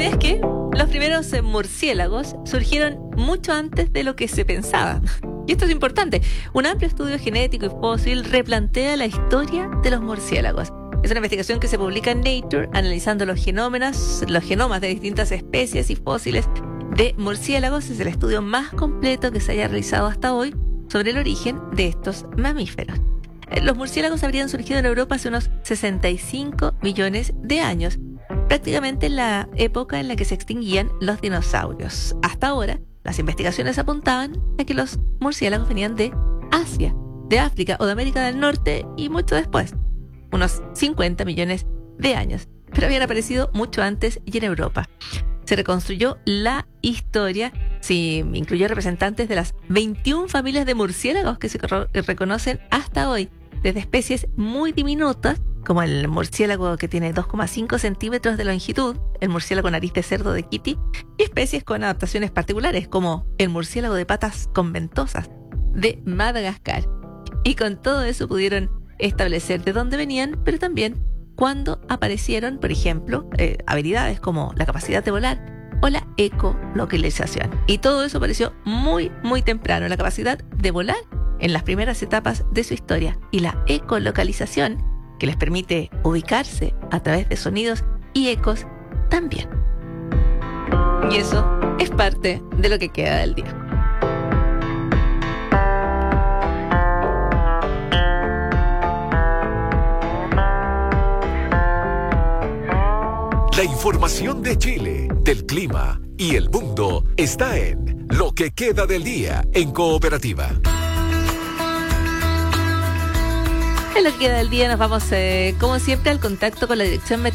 ¿Sabías que los primeros murciélagos surgieron mucho antes de lo que se pensaba? Y esto es importante. Un amplio estudio genético y fósil replantea la historia de los murciélagos. Es una investigación que se publica en Nature, analizando los genomas de distintas especies y fósiles de murciélagos. Es el estudio más completo que se haya realizado hasta hoy sobre el origen de estos mamíferos. Los murciélagos habrían surgido en Europa hace unos 65 millones de años, prácticamente en la época en la que se extinguían los dinosaurios. Hasta ahora, las investigaciones apuntaban a que los murciélagos venían de Asia, de África o de América del Norte y mucho después, unos 50 millones de años, pero habían aparecido mucho antes y en Europa. Se reconstruyó la historia, se incluyó representantes de las 21 familias de murciélagos que se reconocen hasta hoy, desde especies muy diminutas, como el murciélago que tiene 2,5 centímetros de longitud, el murciélago nariz de cerdo de Kitty, y especies con adaptaciones particulares, como el murciélago de patas con ventosas de Madagascar. Y con todo eso pudieron establecer de dónde venían, pero también cuándo aparecieron, por ejemplo, habilidades como la capacidad de volar o la ecolocalización. Y todo eso apareció muy, muy temprano. La capacidad de volar en las primeras etapas de su historia y la ecolocalización, que les permite ubicarse a través de sonidos y ecos también. Y eso es parte de lo que queda del día. La información de Chile, del clima y el mundo está en Lo que queda del día en Cooperativa. En Lo que queda del día nos vamos, como siempre, al contacto con la Dirección Meteorológica